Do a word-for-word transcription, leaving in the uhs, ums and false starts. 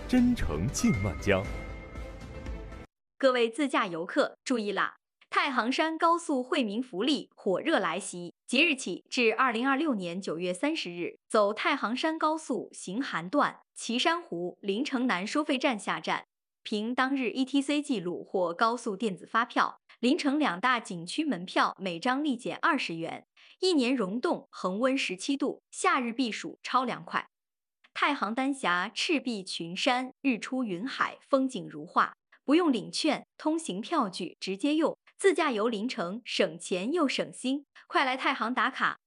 真诚敬万江。 各位自驾游客注意啦！太行山高速惠民福利火热来袭，即日起至二零二六年九月三十日，走太行山高速行韩段岐山湖临城南收费站下站，凭当日 E T C 记录或高速电子发票，临城两大景区门票每张立减二十元。一年溶洞恒温十七度，夏日避暑超凉快。太行丹霞赤壁群山，日出云海，风景如画。不用领券，通行票据直接用，自驾游临城省钱又省心，快来太行打卡！